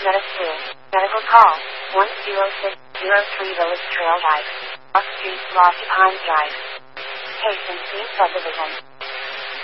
Meta 2. Medical call. 10603 Village Trail Drive. Rock Street, Lofty Pines Drive. Case and Scene Subdivision.